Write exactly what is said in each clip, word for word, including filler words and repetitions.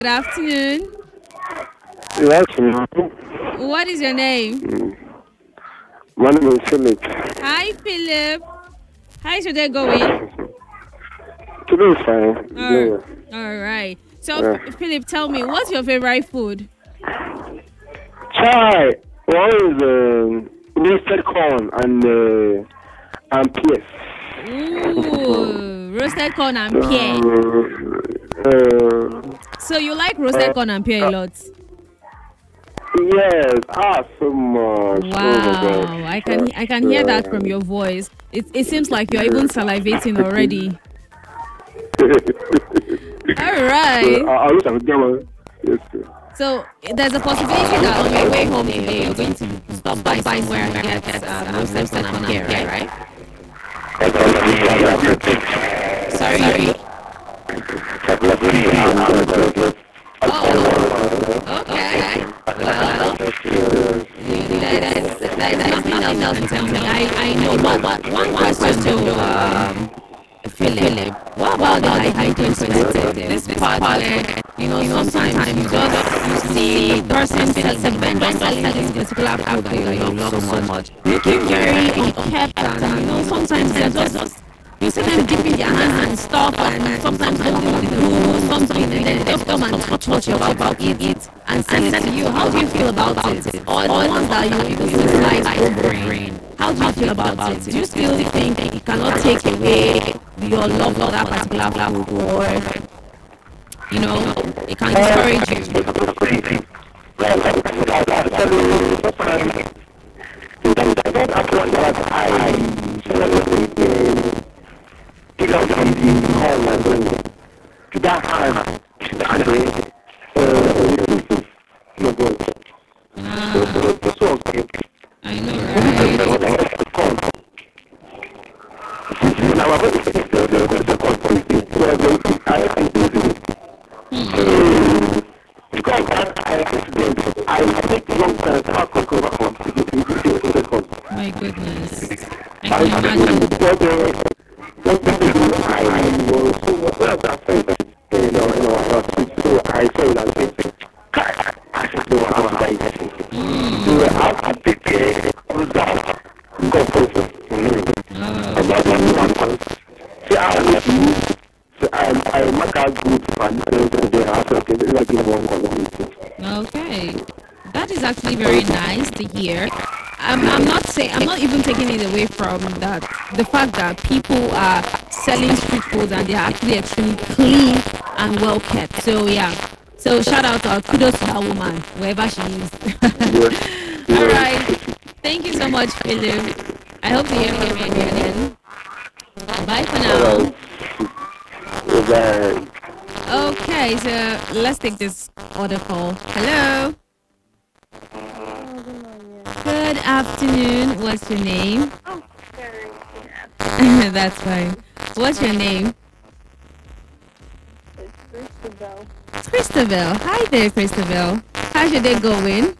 Good afternoon. Yes, ma'am. What is your name? My name is Philip. Hi, Philip. How is your day going? Today is fine. All, Yeah. all right. So, Yeah. F- Philip, tell me, what's your favorite food? Chai. One is um, roasted corn and uh, and peas. Ooh, roasted corn and So, pear. uh, So, you like uh, roasted corn and pear a uh, lot? yes. Ah, so much. Oh my Wow, I gosh. can he- I can hear that from your voice. It it seems like you're even salivating already. All so, right. I, I wish I could get one. Yes. Sir. So there's a possibility that on your way home today you're going to stop by somewhere and get um, roasted corn and pear, right? Sorry. Oh, okay. Well, there's there's nothing else you can tell me. I I know, but but one question to um Philip. What about the hygiene perspective? This part where you know sometimes you just you see the person selling the vendor selling this particular food that you love so much, looking very unkept, and you know sometimes they're just you see them dipping their hands and stuff, and sometimes don't want to do something, and then they just come and touch what you're about to eat and send it to you. How do you feel about it? Or the ones that you you dislike over. How do you feel about it? Do you still think it cannot take away your love for that particular food, or you know it can discourage you? Ah, I know, right? My goodness, I can imagine. Mm. Oh, okay. That is actually very nice to hear. I'm, I'm not saying I'm not even taking it away from that the fact that people are selling street food and they're actually extremely clean and well kept. So yeah. So shout out or kudos to that woman, wherever she is. All right. Thank you so much, Philip. I hope to hear from you again. Bye for now. Okay, so let's take this other call. Hello. Good afternoon. What's your name? Oh, very good. That's fine. What's your name? It's Christabel. Christabel. Hi there, Christabel. How's your day going?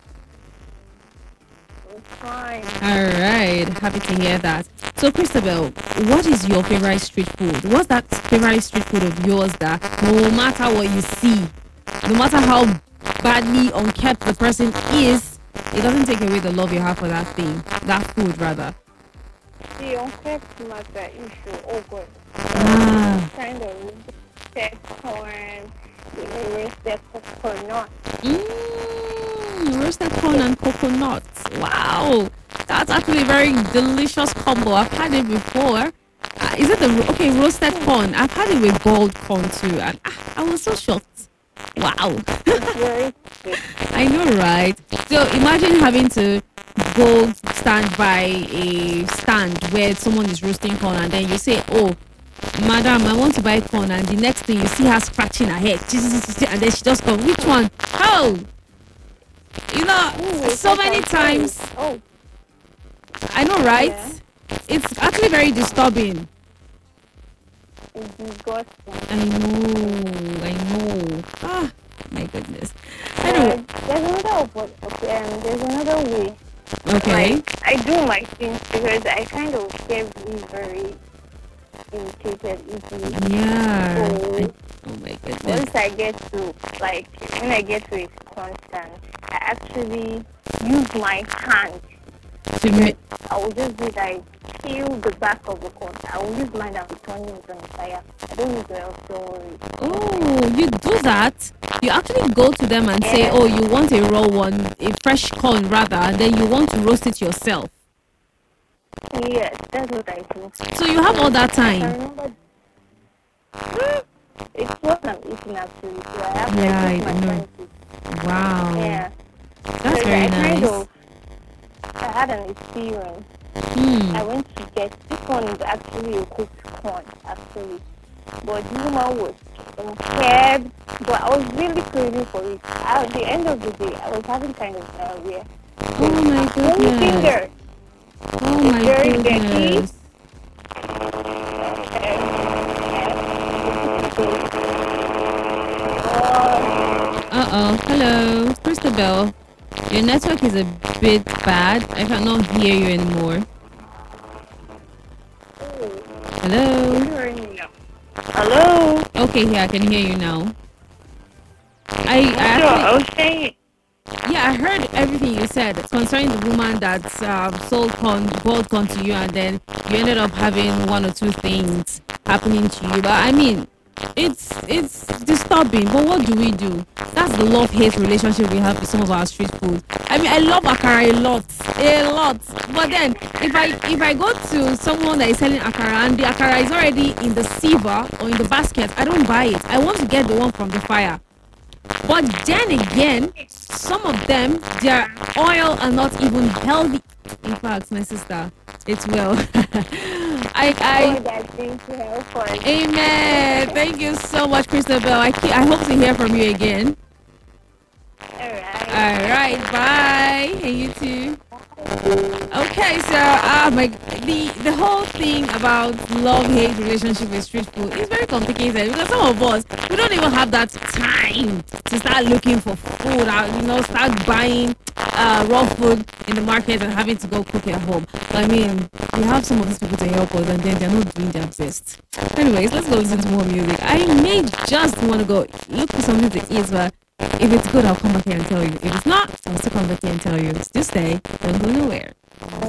It's fine. All right. Happy to hear that. So, Christabel, what is your favorite street food? What's that favorite street food of yours that no matter what you see, no matter how badly unkept the person is, it doesn't take away the love you have for that thing, that food rather. The unkept matter issue. Oh, good. Ah. Kind of roasted corn, you know, roasted coconut. Mm, roasted corn and coconut. Wow, that's actually a very delicious combo. I've had it before. Uh, is it the ro- okay roasted corn? I've had it with boiled corn too, and ah, I was so shocked. Wow, It's very sweet. I know, right? So imagine having to go stand by a stand where someone is roasting corn, and then you say, "Oh, madam, I want to buy corn," and the next thing you see her scratching her head, and then she just go, "Which one? How?" You know, Ooh, it's so like many I'm sorry. times. Oh, I know, right? yeah. It's actually very disturbing. It's disgusting. I know, I know. Ah, my goodness. Anyway, But there's another oppo- okay, um, there's another way. okay. Like I do my things because I kind of get really very irritated easily. Yeah. So I, oh my goodness. once I get to like when I get to a constant, I actually use my hand. To me, I will just do like peel the back of the corn. I will use mine and be turning it on the fire. I don't need to else, don't worry. oh, you do that? You actually go to them and say, Yeah. oh, you want a raw one, a fresh corn rather, and then you want to roast it yourself. Yes, that's what I do. So you have all that I time. remember it's what I'm eating actually. So I have Yeah, like I my know. time to Wow. yeah. That's So very I kind nice. of I had an experience. Hmm. I went to get this one is actually a cooked corn actually. But the woman was scared. But I was really craving for it. At the end of the day I was having kind of diarrhea. Oh my Only goodness. finger. Oh my very goodness. Uh oh. Hello, Christabel. Your network is a bit bad. I cannot hear you anymore. Hello. Hello. Okay, yeah, I can hear you now. I, I Sure, I actually, was saying. yeah, I heard everything you said concerning the woman that uh, sold corn, boiled corn to you, and then you ended up having one or two things happening to you. But I mean, it's it's disturbing. But what do we do? That's the love-hate relationship we have with some of our street food. I mean, I love akara a lot, a lot. But then, if I if I go to someone that is selling akara and the akara is already in the sieve or in the basket, I don't buy it. I want to get the one from the fire. But then again, some of them, their oil are not even healthy. In fact, my sister, it's well. I, I, God, I think you have fun. amen. Thank you so much, Christabel. I, keep, I hope to hear from you again. Alright. All right, bye, and you too. Okay, so uh, my the the whole thing about love hate relationship with street food is very complicated because some of us we don't even have that time to start looking for food, uh, you know, start buying uh, raw food in the market and having to go cook at home. I mean, we have some of these people to help us, and then they're not doing their best. Anyways, let's go listen to more music. I may just want to go look for something to eat, but if it's good, I'll come back here and tell you. If it's not, I'll still come back here and tell you. Just stay. Don't go nowhere.